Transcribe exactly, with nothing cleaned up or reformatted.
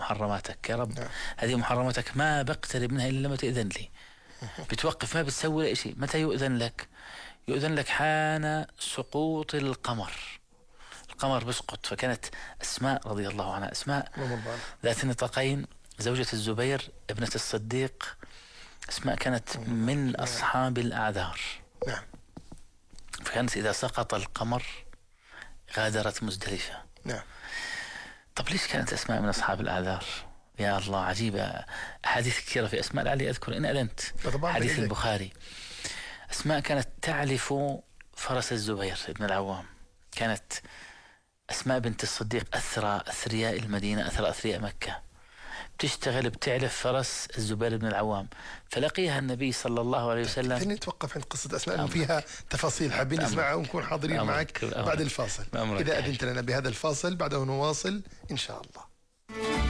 محرماتك يا رب. هذه محرماتك ما بقترب منها إلا لما تأذن لي. بتوقف ما بتسوي شيء. متى يؤذن لك؟ يؤذن لك حان سقوط القمر. القمر بسقط. فكانت أسماء رضي الله عنها، أسماء ذات النطاقين، زوجة الزبير ابنة الصديق، أسماء كانت من أصحاب الأعذار. نعم. فكانت إذا سقط القمر غادرت مزدلفة. نعم. طب ليش كانت أسماء من أصحاب الأعذار؟ يا الله عجيبة. أحاديث كثيرة في أسماء، لعلي أذكر إن أذنت. حديث البخاري. أسماء كانت تعلف فرس الزبير ابن العوام. كانت أسماء بنت الصديق أثرى أثرياء المدينة، أثرى أثرياء مكة، بتشتغل بتعلف فرس الزبير بن العوام. فلقيها النبي صلى الله عليه وسلم. خلينا نتوقف عند قصة أسماء وفيها تفاصيل حابين نسمعها ونكون حاضرين معك بعد الفاصل. إذا أذنت لنا بهذا الفاصل بعده نواصل إن شاء الله.